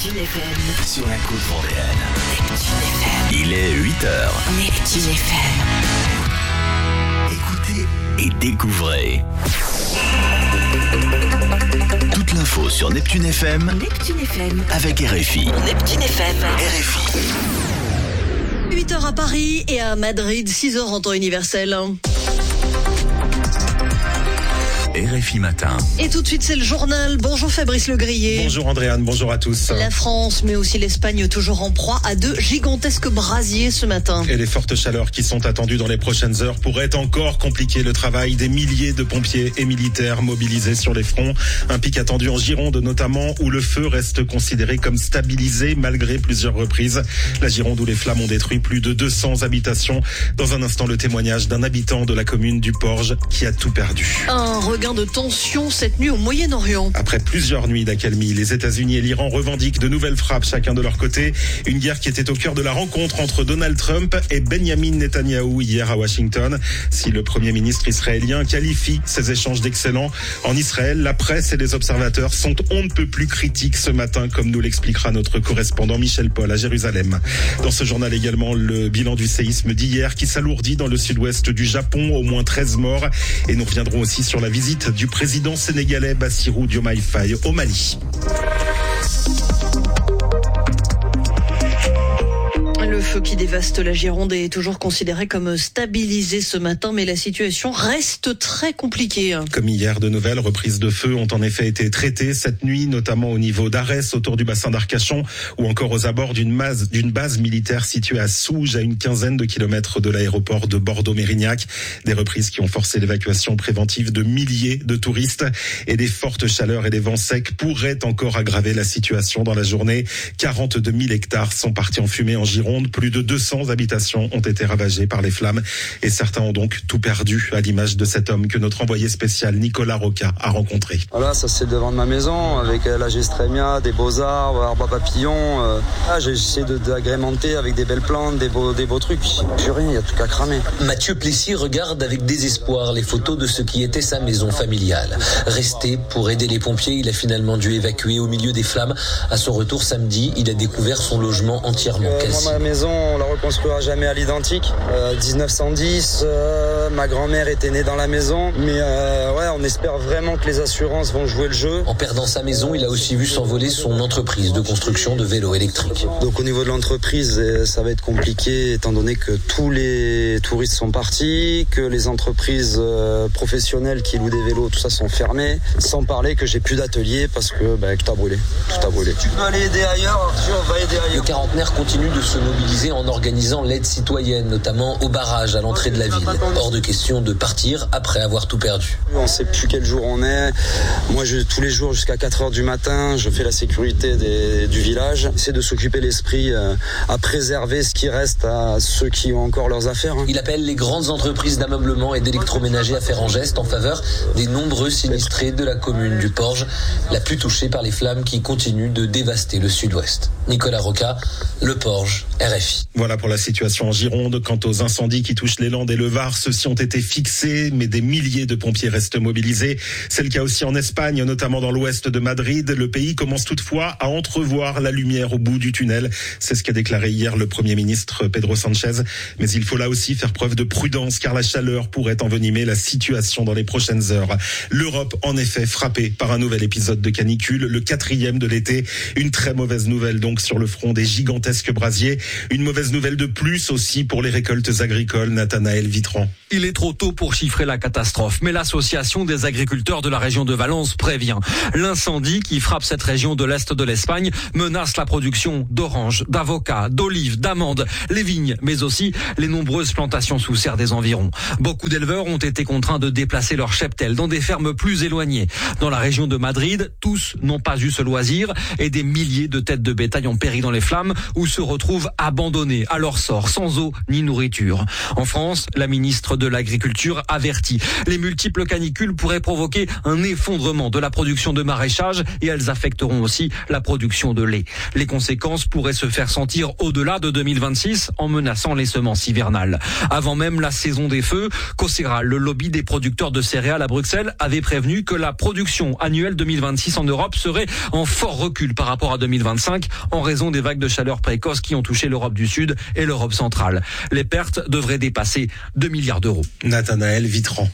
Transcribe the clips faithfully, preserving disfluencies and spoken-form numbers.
Neptune F M. Sur la côte vendéenne. Neptune F M. Il est huit heures. Neptune F M. Écoutez et découvrez. Toute l'info sur Neptune F M. Neptune F M. Avec R F I. Neptune F M. R F I. huit heures à Paris et à Madrid, six heures en temps universel. R F I Matin. Et tout de suite, c'est le journal. Bonjour Fabrice Legrier. Bonjour Andréane, bonjour à tous. La France, mais aussi l'Espagne, toujours en proie à de gigantesques brasiers ce matin. Et les fortes chaleurs qui sont attendues dans les prochaines heures pourraient encore compliquer le travail des milliers de pompiers et militaires mobilisés sur les fronts. Un pic attendu en Gironde notamment, où le feu reste considéré comme stabilisé malgré plusieurs reprises. La Gironde où les flammes ont détruit plus de deux cents habitations. Dans un instant, le témoignage d'un habitant de la commune du Porge qui a tout perdu. Un regain de tension cette nuit au Moyen-Orient. Après plusieurs nuits d'accalmie, les États-Unis et l'Iran revendiquent de nouvelles frappes chacun de leur côté. Une guerre qui était au cœur de la rencontre entre Donald Trump et Benjamin Netanyahou hier à Washington. Si le Premier ministre israélien qualifie ces échanges d'excellents, en Israël, la presse et les observateurs sont on ne peut plus critiques ce matin, comme nous l'expliquera notre correspondant Michel Paul à Jérusalem. Dans ce journal également, le bilan du séisme d'hier qui s'alourdit dans le sud-ouest du Japon, au moins treize morts. Et nous reviendrons aussi sur la visite du président sénégalais Bassirou Diomaye Faye au Mali. Le feu qui dévaste la Gironde est toujours considéré comme stabilisé ce matin, mais la situation reste très compliquée. Comme hier, de nouvelles reprises de feu ont en effet été traitées cette nuit, notamment au niveau d'Arès, autour du bassin d'Arcachon, ou encore aux abords d'une base, d'une base militaire située à Souges, à une quinzaine de kilomètres de l'aéroport de Bordeaux-Mérignac. Des reprises qui ont forcé l'évacuation préventive de milliers de touristes, et des fortes chaleurs et des vents secs pourraient encore aggraver la situation dans la journée. quarante-deux mille hectares sont partis en fumée en Gironde. Plus de deux cents habitations ont été ravagées par les flammes et certains ont donc tout perdu, à l'image de cet homme que notre envoyé spécial Nicolas Roca a rencontré. Voilà, ça c'est devant de ma maison avec la gestrémia, des beaux arbres, arbres à papillons. Euh, ah, j'ai essayé de, d'agrémenter avec des belles plantes, des beaux, des beaux trucs. Purée, il y a tout qu'à cramer. Mathieu Plessis regarde avec désespoir les photos de ce qui était sa maison familiale. Resté pour aider les pompiers, il a finalement dû évacuer au milieu des flammes. À son retour samedi, il a découvert son logement entièrement euh, cassé. Ma maison, on la reconstruira jamais à l'identique. Euh, dix-neuf cent dix, euh, ma grand-mère était née dans la maison, mais euh, ouais, on espère vraiment que les assurances vont jouer le jeu. En perdant sa maison, il a aussi vu s'envoler son entreprise de construction de vélos électriques. Donc au niveau de l'entreprise, ça va être compliqué étant donné que tous les touristes sont partis, que les entreprises professionnelles qui louent des vélos, tout ça sont fermées. Sans parler que j'ai plus d'atelier parce que bah, tout a brûlé, tout a brûlé. Tu peux aller aider ailleurs, on va aider ailleurs. Le quarantenaire continue de se mobiliser en organisant l'aide citoyenne, notamment au barrage à l'entrée de la ville. Hors de question de partir après avoir tout perdu. On ne sait plus quel jour on est. Moi, je, tous les jours jusqu'à quatre heures du matin, je fais la sécurité des, du village. C'est de s'occuper l'esprit euh, à préserver ce qui reste à ceux qui ont encore leurs affaires. Hein. Il appelle les grandes entreprises d'ameublement et d'électroménager à faire un geste en faveur des nombreux sinistrés de la commune du Porge, la plus touchée par les flammes qui continuent de dévaster le sud-ouest. Nicolas Roca, Le Porge, R F I. Voilà pour la situation en Gironde. Quant aux incendies qui touchent les Landes et le Var, ceux-ci ont été fixés, mais des milliers de pompiers restent mobilisés. C'est le cas aussi en Espagne, notamment dans l'ouest de Madrid. Le pays commence toutefois à entrevoir la lumière au bout du tunnel. C'est ce qu'a déclaré hier le Premier ministre Pedro Sánchez. Mais il faut là aussi faire preuve de prudence, car la chaleur pourrait envenimer la situation dans les prochaines heures. L'Europe, en effet, frappée par un nouvel épisode de canicule, le quatrième de l'été. Une très mauvaise nouvelle donc sur le front des gigantesques brasiers. Une mauvaise nouvelle de plus aussi pour les récoltes agricoles. Nathanaël Vitran. Il est trop tôt pour chiffrer la catastrophe, mais l'association des agriculteurs de la région de Valence prévient. L'incendie qui frappe cette région de l'Est de l'Espagne menace la production d'oranges, d'avocats, d'olives, d'amandes, les vignes, mais aussi les nombreuses plantations sous serre des environs. Beaucoup d'éleveurs ont été contraints de déplacer leur cheptel dans des fermes plus éloignées. Dans la région de Madrid, tous n'ont pas eu ce loisir et des milliers de têtes de bétail ont péri dans les flammes ou se retrouvent abandonnés à leur sort, sans eau ni nourriture. En France, la ministre de l'Agriculture avertit. Les multiples canicules pourraient provoquer un effondrement de la production de maraîchage et elles affecteront aussi la production de lait. Les conséquences pourraient se faire sentir au-delà de deux mille vingt-six en menaçant les semences hivernales. Avant même la saison des feux, COCERA, le lobby des producteurs de céréales à Bruxelles, avait prévenu que la production annuelle deux mille vingt-six en Europe serait en fort recul par rapport à deux mille vingt-cinq en raison des vagues de chaleur précoces qui ont touché l'Europe du Sud et l'Europe centrale. Les pertes devraient dépasser deux milliards d'euros. Nathanaël Vitran.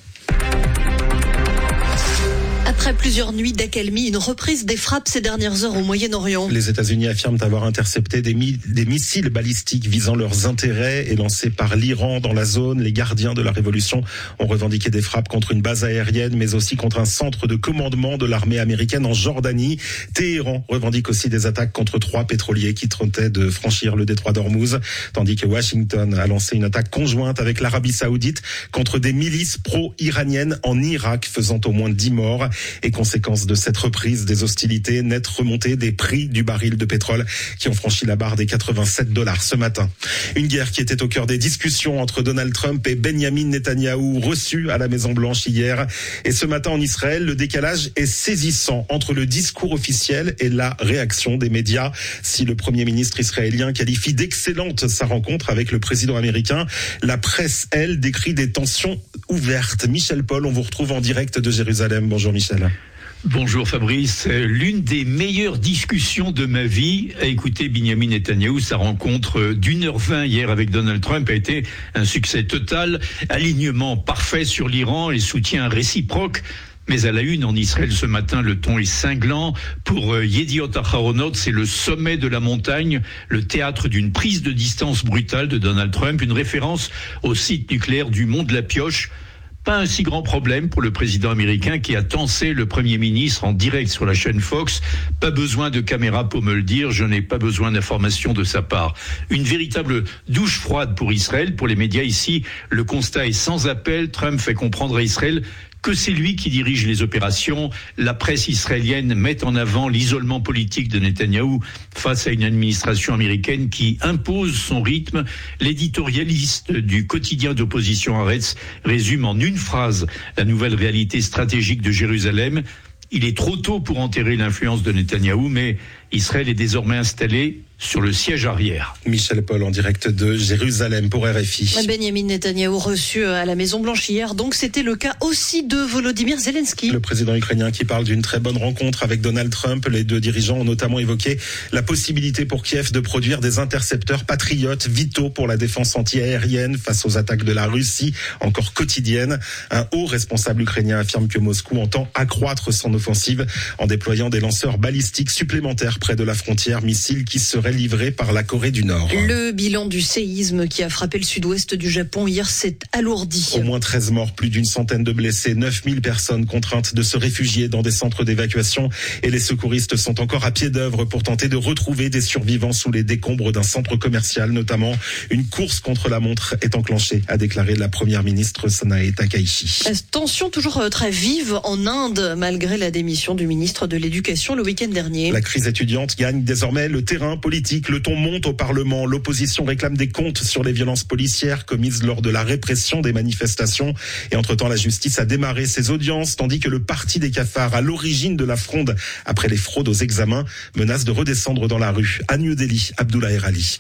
Après plusieurs nuits d'accalmie, une reprise des frappes ces dernières heures au Moyen-Orient. Les États-Unis affirment avoir intercepté des, mi- des missiles balistiques visant leurs intérêts et lancés par l'Iran dans la zone. Les gardiens de la révolution ont revendiqué des frappes contre une base aérienne, mais aussi contre un centre de commandement de l'armée américaine en Jordanie. Téhéran revendique aussi des attaques contre trois pétroliers qui tentaient de franchir le détroit d'Ormuz, tandis que Washington a lancé une attaque conjointe avec l'Arabie Saoudite contre des milices pro-iraniennes en Irak, faisant au moins dix morts. Et conséquence de cette reprise des hostilités, nette remontée des prix du baril de pétrole qui ont franchi la barre des quatre-vingt-sept dollars ce matin. Une guerre qui était au cœur des discussions entre Donald Trump et Benyamin Netanyahou, reçus à la Maison-Blanche hier. Et ce matin en Israël, le décalage est saisissant entre le discours officiel et la réaction des médias. Si le Premier ministre israélien qualifie d'excellente sa rencontre avec le président américain, la presse, elle, décrit des tensions ouvertes. Michel Paul, on vous retrouve en direct de Jérusalem. Bonjour Michel. Bonjour Fabrice. L'une des meilleures discussions de ma vie à écouter Benyamin Netanyahou. Sa rencontre d'une heure vingt hier avec Donald Trump a été un succès total. Alignement parfait sur l'Iran et soutien réciproque. Mais à la une en Israël ce matin, le ton est cinglant. Pour Yediot Aharonot, c'est le sommet de la montagne, le théâtre d'une prise de distance brutale de Donald Trump, une référence au site nucléaire du Mont de la Pioche. Pas un si grand problème pour le président américain qui a tensé le Premier ministre en direct sur la chaîne Fox. Pas besoin de caméra pour me le dire, je n'ai pas besoin d'informations de sa part. Une véritable douche froide pour Israël, pour les médias ici. Le constat est sans appel. Trump fait comprendre à Israël que c'est lui qui dirige les opérations. La presse israélienne met en avant l'isolement politique de Netanyahou face à une administration américaine qui impose son rythme. L'éditorialiste du quotidien d'opposition Haaretz résume en une phrase la nouvelle réalité stratégique de Jérusalem. Il est trop tôt pour enterrer l'influence de Netanyahou, mais Israël est désormais installé sur le siège arrière. Michel Paul en direct de Jérusalem pour R F I. Benyamin Netanyahou reçu à la Maison-Blanche hier, donc c'était le cas aussi de Volodymyr Zelensky. Le président ukrainien qui parle d'une très bonne rencontre avec Donald Trump. Les deux dirigeants ont notamment évoqué la possibilité pour Kiev de produire des intercepteurs patriotes vitaux pour la défense anti-aérienne face aux attaques de la Russie, encore quotidiennes. Un haut responsable ukrainien affirme que Moscou entend accroître son offensive en déployant des lanceurs balistiques supplémentaires près de la frontière, missiles qui seraient livrés par la Corée du Nord. Le bilan du séisme qui a frappé le sud-ouest du Japon hier s'est alourdi. Au moins treize morts, plus d'une centaine de blessés, neuf mille personnes contraintes de se réfugier dans des centres d'évacuation et les secouristes sont encore à pied d'œuvre pour tenter de retrouver des survivants sous les décombres d'un centre commercial notamment. Une course contre la montre est enclenchée, a déclaré la première ministre Sanae Takaichi. Tension toujours très vive en Inde malgré la démission du ministre de l'Éducation le week-end dernier. La crise étudiante gagne désormais le terrain politique. Le ton monte au Parlement. L'opposition réclame des comptes sur les violences policières commises lors de la répression des manifestations. Et entre-temps, la justice a démarré ses audiences, tandis que le parti des cafards, à l'origine de la fronde après les fraudes aux examens, menace de redescendre dans la rue. À New Delhi, Abdullah Erali.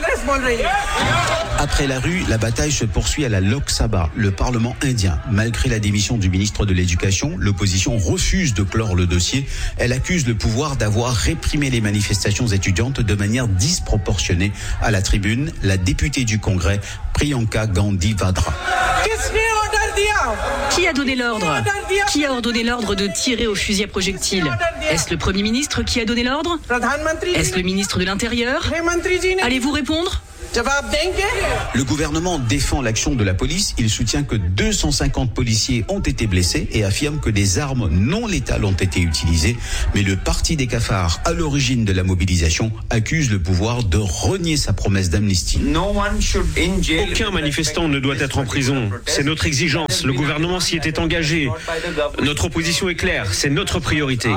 Après la rue, la bataille se poursuit à la Lok Sabha, le Parlement indien. Malgré la démission du ministre de l'Éducation, l'opposition refuse de clore le dossier. Elle accuse le pouvoir d'avoir réprimé les manifestations étudiantes de manière disproportionnée. À la tribune, la députée du Congrès, Priyanka Gandhi Vadra. Qui a donné l'ordre ? Qui a ordonné l'ordre de tirer au fusil à projectiles ? Est-ce le Premier ministre qui a donné l'ordre ? Est-ce le ministre de l'Intérieur ? Allez-vous répondre ? Le gouvernement défend l'action de la police. Il soutient que deux cent cinquante policiers ont été blessés et affirme que des armes non létales ont été utilisées. Mais le parti des cafards, à l'origine de la mobilisation, accuse le pouvoir de renier sa promesse d'amnistie. Aucun manifestant ne doit être en prison. C'est notre exigence. Le gouvernement s'y était engagé. Notre opposition est claire. C'est notre priorité.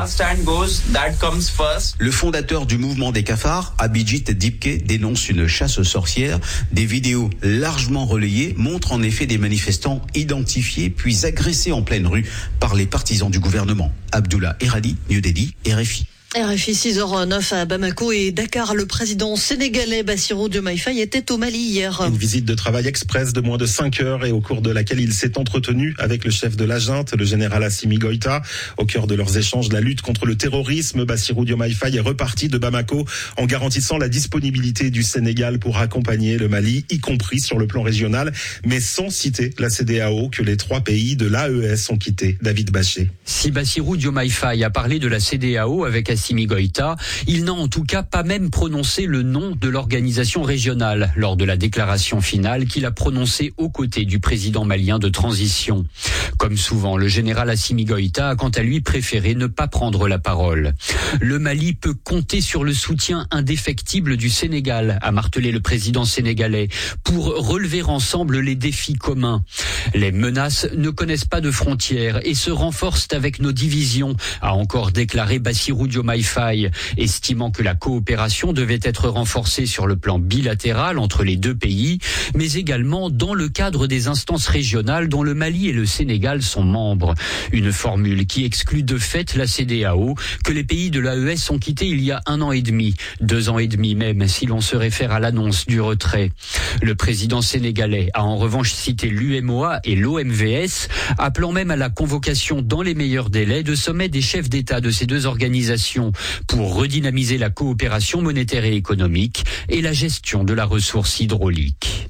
Le fondateur du mouvement des cafards, Abhijit Dipke, dénonce une chasse aux sorcières. Des vidéos largement relayées montrent en effet des manifestants identifiés puis agressés en pleine rue par les partisans du gouvernement. Abdullah Eradi, New Delhi, R F I. R F I six heures neuf à Bamako et Dakar. Le président sénégalais Bassirou Diomaye Faye était au Mali hier. Une visite de travail express de moins de cinq heures et au cours de laquelle il s'est entretenu avec le chef de la junte, le général Assimi Goïta. Au cœur de leurs échanges, la lutte contre le terrorisme. Bassirou Diomaye Faye est reparti de Bamako en garantissant la disponibilité du Sénégal pour accompagner le Mali, y compris sur le plan régional, mais sans citer la C D A O que les trois pays de l'A E S ont quitté. David Bachet. Si Bassirou Diomaye Faye a parlé de la C D A O avec Assimi Goïta, il n'a en tout cas pas même prononcé le nom de l'organisation régionale lors de la déclaration finale qu'il a prononcée aux côtés du président malien de transition. Comme souvent, le général Assimi Goïta a quant à lui préféré ne pas prendre la parole. Le Mali peut compter sur le soutien indéfectible du Sénégal, a martelé le président sénégalais, pour relever ensemble les défis communs. Les menaces ne connaissent pas de frontières et se renforcent avec nos divisions, a encore déclaré Bassirou Diomaye Faye, estimant que la coopération devait être renforcée sur le plan bilatéral entre les deux pays, mais également dans le cadre des instances régionales dont le Mali et le Sénégal sont membres. Une formule qui exclut de fait la C D A O, que les pays de l'A E S ont quitté il y a un an et demi, deux ans et demi même, si l'on se réfère à l'annonce du retrait. Le président sénégalais a en revanche cité l'U M O A et l'O M V S, appelant même à la convocation dans les meilleurs délais de sommets des chefs d'État de ces deux organisations pour redynamiser la coopération monétaire et économique et la gestion de la ressource hydraulique.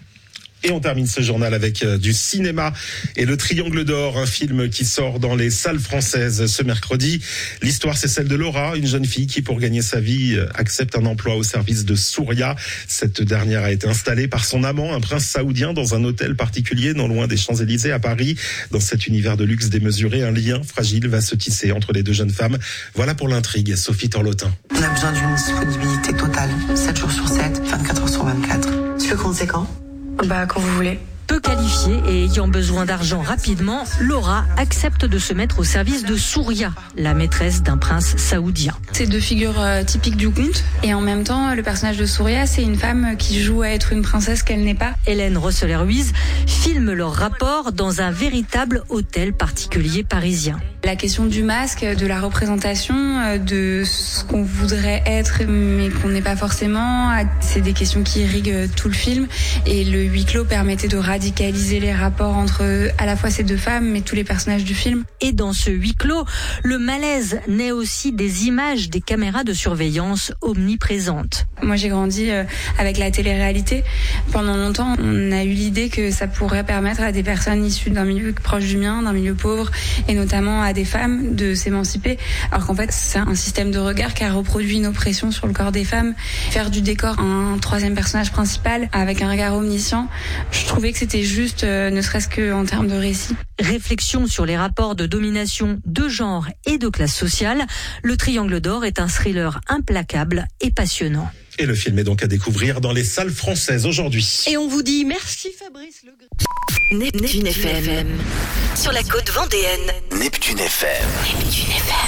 Et on termine ce journal avec du cinéma et le Triangle d'Or, un film qui sort dans les salles françaises ce mercredi. L'histoire, c'est celle de Laura, une jeune fille qui, pour gagner sa vie, accepte un emploi au service de Souria. Cette dernière a été installée par son amant, un prince saoudien, dans un hôtel particulier non loin des Champs-Élysées à Paris. Dans cet univers de luxe démesuré, un lien fragile va se tisser entre les deux jeunes femmes. Voilà pour l'intrigue, Sophie Torlotin. On a besoin d'une disponibilité totale, sept jours sur sept, vingt-quatre heures sur vingt-quatre. Tu veux qu'on sait quand ? Bah, quand vous voulez. Peu qualifiée et ayant besoin d'argent rapidement, Laura accepte de se mettre au service de Souria, la maîtresse d'un prince saoudien. C'est deux figures euh, typiques du conte. Et en même temps, le personnage de Souria, c'est une femme qui joue à être une princesse qu'elle n'est pas. Hélène Rosseler-Ruiz filme leur rapport dans un véritable hôtel particulier parisien. La question du masque, de la représentation, de ce qu'on voudrait être mais qu'on n'est pas forcément, c'est des questions qui irriguent tout le film. Et le huis clos permettait de radicaliser les rapports entre à la fois ces deux femmes mais tous les personnages du film. Et dans ce huis clos, le malaise naît aussi des images des caméras de surveillance omniprésentes. Moi j'ai grandi avec la télé-réalité. Pendant longtemps, on a eu l'idée que ça pourrait permettre à des personnes issues d'un milieu proche du mien, d'un milieu pauvre, et notamment à des femmes de s'émanciper, alors qu'en fait c'est un système de regard qui a reproduit une oppression sur le corps des femmes. Faire du décor un troisième personnage principal avec un regard omniscient, je trouvais que c'était juste, euh, ne serait-ce qu'en termes de récit. Réflexion sur les rapports de domination de genre et de classe sociale, le Triangle d'Or est un thriller implacable et passionnant. Et le film est donc à découvrir dans les salles françaises aujourd'hui. Et on vous dit merci Fabrice Legrand. Neptune F M. Sur la côte vendéenne. Neptune F M. Neptune F M.